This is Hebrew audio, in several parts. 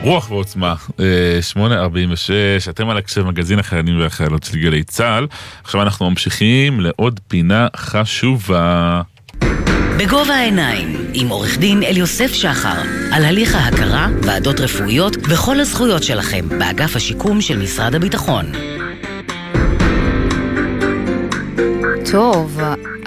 רוח ועוצמה, 8:46, אתם על הקשב מגזין החיילים והחיילות של גלי צה"ל. עכשיו אנחנו ממשיכים לעוד פינה חשובה. בגובה העיניים, עם עורך דין אליוסף שחר, על הליך ההכרה, ועדות רפואיות וכל הזכויות שלכם באגף השיקום של משרד הביטחון. טוב,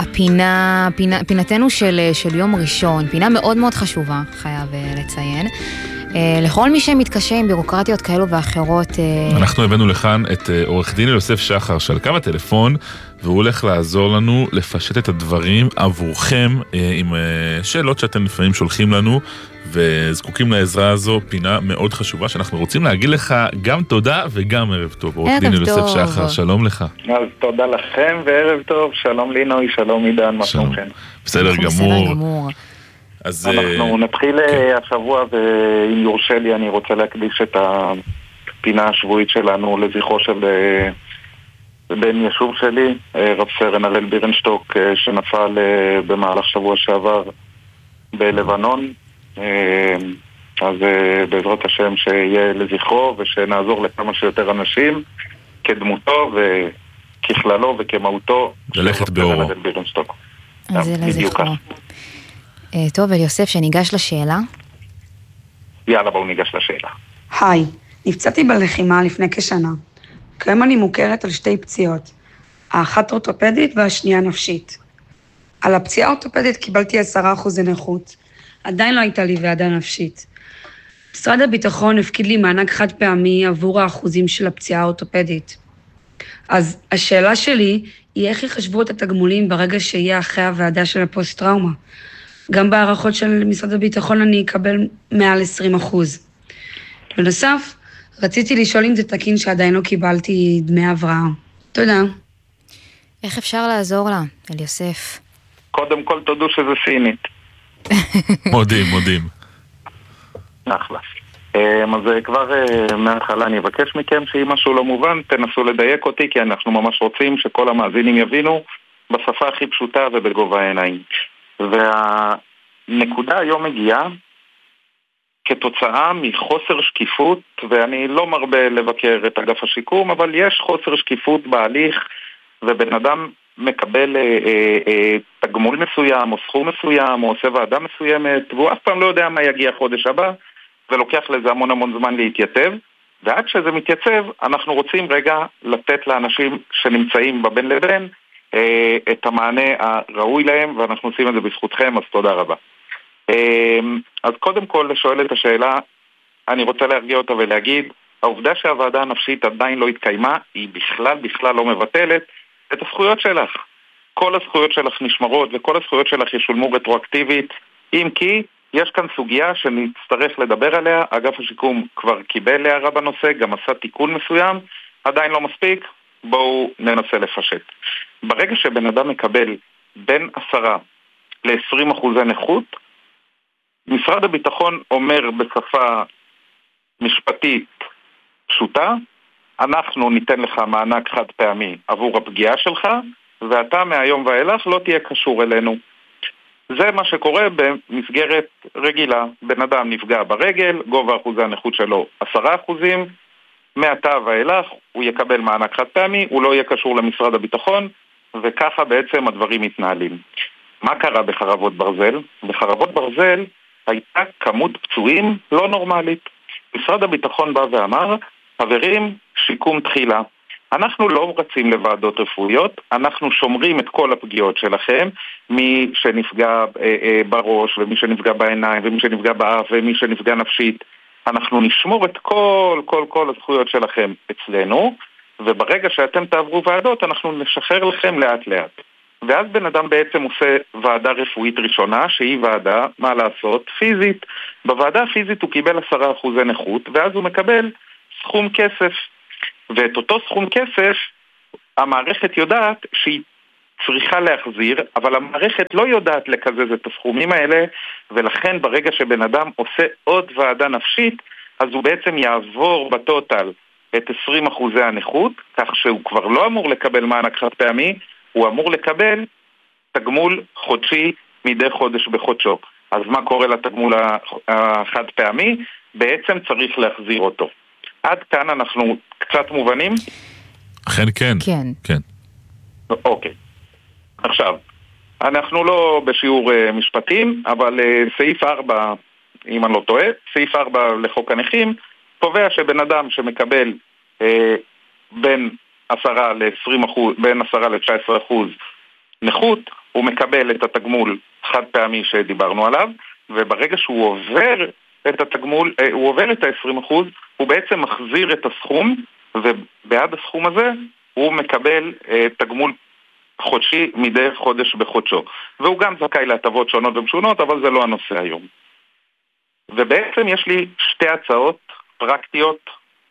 פינתנו של יום ראשון, פינה מאוד מאוד חשובה, חייב לציין. לכל מי שמתקשה עם בירוקרטיות כאלו ואחרות. אנחנו הבאנו לכאן את עורך דין אליוסף שחר שעל קו הטלפון, והוא הולך לעזור לנו לפשט את הדברים עבורכם עם שאלות שאתם לפעמים שולחים לנו וזקוקים לעזרה הזו. פינה מאוד חשובה שאנחנו רוצים להגיד לך גם תודה וגם ערב טוב. עורך דין אליוסף שחר, שלום לך. אז תודה לכם וערב טוב, שלום לינוי, שלום עידן, מה שלומכם? בסדר גמור. אנחנו נתחיל השבוע, ואם יורשה לי אני רוצה להקדיש את הפינה השבועית שלנו לזכרו של בן ישוב שלי, רב סרן הראל בירנשטוק, שנפל במהלך שבוע שעבר בלבנון. אז בעזרת השם שיהיה לזכרו ושנעזור לכמה שיותר אנשים כדמותו וככללו וכמהותו ללכת באורו. אז זה לזכרו. טוב, אליוסף, שניגש לשאלה. יאללה, בואו ניגש לשאלה. היי, נפצעתי בלחימה לפני כשנה. כיום אני מוכרת על שתי פציעות. האחת אורתופדית והשנייה נפשית. על הפציעה האורתופדית קיבלתי 10% נכות. עדיין לא הייתה לי ועדה נפשית. משרד הביטחון הפקיד לי מענק חד פעמי עבור האחוזים של הפציעה האורתופדית. אז השאלה שלי היא איך יחשבו את התגמולים ברגע שיהיה אחרי הוועדה של הפוסט-טראומה. גם בהערכות של משרד הביטחון אני אקבל מעל 20%. בנוסף, רציתי לשאול אם זה תקין שעדיין לא קיבלתי דמי הבראה. תודה. איך אפשר לעזור לה, אליוסף? קודם כל תודו שזה סינית. מודים. אחלה. אז כבר מההתחלה אני אבקש מכם שאם משהו לא מובן, תנסו לדייק אותי, כי אנחנו ממש רוצים שכל המאזינים יבינו בשפה הכי פשוטה ובגובה העיניים. והנקודה היום מגיעה כתוצאה מחוסר שקיפות, ואני לא מרבה לבקר את אגף השיקום, אבל יש חוסר שקיפות בהליך, ובן אדם מקבל תגמול מסוים או סכום מסוים או עושה ועדה מסוימת, והוא אף פעם לא יודע מה יגיע חודש הבא, ולוקח לזה המון זמן להתייצב, ועד שזה מתייצב אנחנו רוצים רגע לתת לאנשים שנמצאים בבין לבין את המענה הראוי להם, ואנחנו עושים את זה בזכותכם, אז תודה רבה. אז קודם כל לשואל את השאלה, אני רוצה להרגיע אותה ולהגיד, העובדה שהוועדה הנפשית עדיין לא התקיימה, היא בכלל לא מבטלת את הזכויות שלך. כל הזכויות שלך נשמרות, וכל הזכויות שלך ישולמו רטרואקטיבית, אם כי יש כאן סוגיה שנצטרך לדבר עליה. אגף השיקום כבר קיבל הערה בנושא, גם עשה תיקון מסוים, עדיין לא מספיק, בואו ננסה לפשט. ברגע שבן אדם מקבל בין 10 ל-20% נכות, משרד הביטחון אומר בשפה משפטית פשוטה, אנחנו ניתן לך מענק חד פעמי עבור הפגיעה שלך, ואתה מהיום ואילך לא תהיה קשור אלינו. זה מה שקורה במסגרת רגילה. בן אדם נפגע ברגל, גובה אחוזי הנכות שלו 10%, מעתה ואילך הוא יקבל מענק חד פעמי, הוא לא יהיה קשור למשרד הביטחון, וככה בעצם הדברים מתנהלים. מה קרה בחרבות ברזל? בחרבות ברזל הייתה כמות פצועים לא נורמלית. משרד הביטחון בא ואמר, חברים, שיקום תחילה. אנחנו לא רצים לוועדות רפואיות, אנחנו שומרים את כל הפגיעות שלכם, מי שנפגע בראש, ומי שנפגע בעיניים, ומי שנפגע באף, ומי שנפגע נפשית. אנחנו נשמור את כל הזכויות שלכם אצלנו, וברגע שאתם תעברו ועדות, אנחנו נשחרר לכם לאט לאט. ואז בן אדם בעצם עושה ועדה רפואית ראשונה, שהיא ועדה, מה לעשות, פיזית. בוועדה הפיזית הוא קיבל 10% נכות, ואז הוא מקבל סכום כסף. ואת אותו סכום כסף, המערכת יודעת שהיא צריכה להחזיר, אבל המערכת לא יודעת לקזז את הסכומים האלה, ולכן ברגע שבן אדם עושה עוד ועדה נפשית, אז הוא בעצם יעבור בטוטל את 20% הנכות, כך שהוא כבר לא אמור לקבל מענק חד פעמי, הוא אמור לקבל תגמול חודשי מדי חודש בחודשו. אז מה קורה לתגמול החד פעמי? בעצם צריך להחזיר אותו. עד כאן אנחנו קצת מובנים? אכן כן. כן. כן. אוקיי. עכשיו, אנחנו לא בשיעור משפטים, אבל סעיף 4, אם אני לא טועה, סעיף 4 לחוק הנכים, קובע שבן אדם שמקבל בין 10 ל-19% נכות, הוא מקבל את התגמול חד פעמי שדיברנו עליו, וברגע שהוא עובר את התגמול, הוא עובר את ה-20%, הוא בעצם מחזיר את הסכום, ובעד הסכום הזה הוא מקבל תגמול חודשי מדי חודש בחודשו. והוא גם זכאי להטבות שונות ומשונות, אבל זה לא הנושא היום. ובעצם יש לי שתי הצעות פרקטיות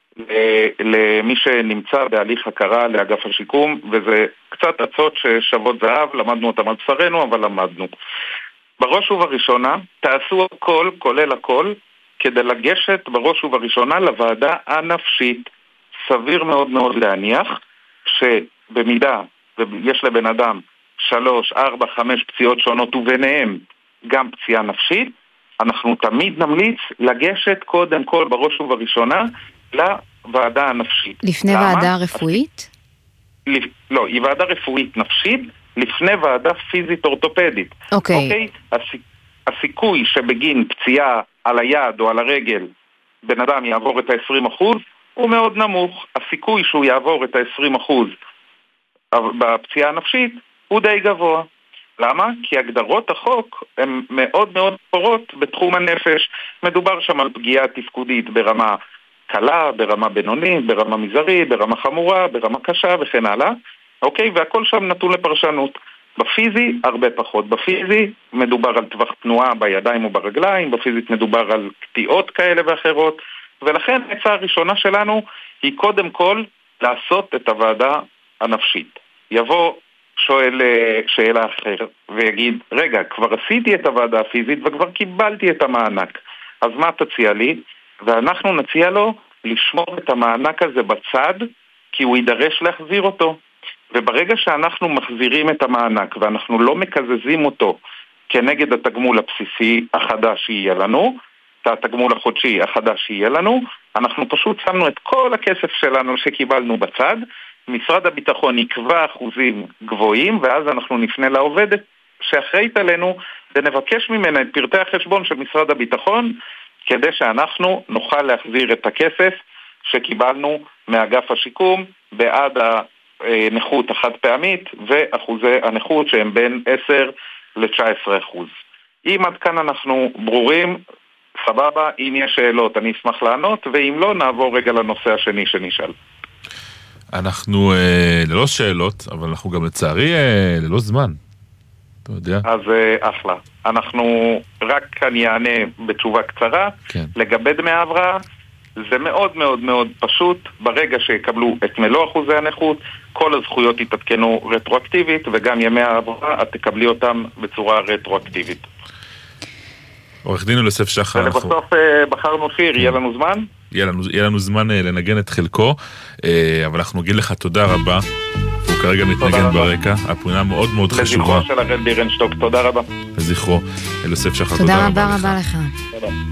למי שנמצא בהליך הכרה לאגף השיקום, וזה קצת הצעות ששוות זהב, למדנו אותם על בשרנו, אבל למדנו. בראש ובראשונה, תעשו הכל, כולל הכל, כדי לגשת בראש ובראשונה לוועדה הנפשית. סביר מאוד מאוד להניח שבמידה ויש לבן אדם 3, 4, 5 פציעות שונות וביניהם גם פציעה נפשית, אנחנו תמיד נמליץ לגשת קודם כל בראש ובראשונה לוועדה הנפשית. לפני ועדה רפואית? לא, היא ועדה רפואית נפשית לפני ועדה פיזית אורתופדית. אוקיי. הסיכוי שבגין פציעה על היד או על הרגל בן אדם יעבור את ה-20% הוא מאוד נמוך. הסיכוי שהוא יעבור את ה-20% בפציעה הנפשית הוא די גבוה. למה? כי הגדרות החוק הן מאוד מאוד פורות בתחום הנפש. מדובר שם על פגיעה תפקודית ברמה קלה, ברמה בינונית, ברמה מזערית, ברמה חמורה, ברמה קשה וכן הלאה. אוקיי? והכל שם נתון לפרשנות. בפיזי הרבה פחות. בפיזי מדובר על טווח תנועה בידיים וברגליים, בפיזית מדובר על קטיעות כאלה ואחרות, ולכן העצה הראשונה שלנו היא קודם כל לעשות את הוועדה הנפשית. יבוא שואל שאלה אחרת ויגיד, רגע, כבר עשיתי את הוועדה הפיזית וכבר קיבלתי את המענק, אז מה תציע לי? ואנחנו נציע לו לשמור את המענק הזה בצד, כי הוא יידרש להחזיר אותו. וברגע שאנחנו מחזירים את המענק ואנחנו לא מקזזים אותו כנגד התגמול הבסיסי החדש שיהיה לנו, את התגמול החודשי החדש שיהיה לנו, אנחנו פשוט שמנו את כל הכסף שלנו שקיבלנו בצד, משרד הביטחון יקבע אחוזים גבוהים, ואז אנחנו נפנה לעובדת שאחראית עלינו ונבקש ממנה את פרטי החשבון של משרד הביטחון, כדי שאנחנו נוכל להחזיר את הכסף שקיבלנו מאגף השיקום בעד הנכות החד פעמית ואחוזי הנכות שהם בין 10 ל-19%. אם עד כאן אנחנו ברורים, סבבה, אם יש שאלות אני אשמח לענות, ואם לא נעבור רגע לנושא השני שנשאל. אנחנו ללא שאלות, אבל אנחנו גם לצערי ללא זמן. אתה יודע? אז אחלה. אנחנו רק כאן יענה בתשובה קצרה. כן. לגבי דמי ההבראה, זה מאוד מאוד מאוד פשוט. ברגע שיקבלו את מלוא אחוזי הנכות, כל הזכויות יתעדכנו רטרואקטיבית, וגם ימי ההבראה, את תקבלי אותם בצורה רטרואקטיבית. עורך דין יוסף שחר. ולבסוף בחרנו שיר, יהיה לנו זמן? יהיה לנו זמן לנגן את חלקו, אבל אנחנו נגיד לך תודה רבה. הוא כרגע מתנגן ברקע, הפעולה מאוד מאוד חשובה. לזכרו של הראל בירנשטוק, תודה רבה. לזכרו, יוסף שחר, תודה רבה לך. תודה רבה לך. תודה.